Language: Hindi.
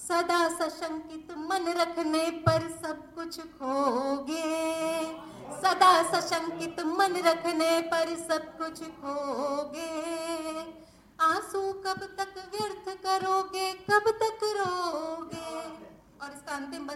सदा सशंकित मन रखने पर सब कुछ खोगे, सदा सशंकित मन रखने पर सब कुछ खोगे। आंसू कब तक व्यर्थ करोगे, कब तक रोगे। और इसका अंतिम